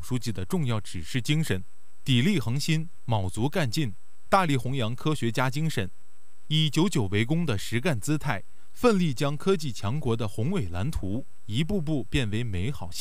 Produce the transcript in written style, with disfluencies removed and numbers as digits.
书记的重要指示精神，砥砺恒心，卯足干劲，大力弘扬科学家精神，以久久为功的实干姿态，奋力将科技强国的宏伟蓝图一步步变为美好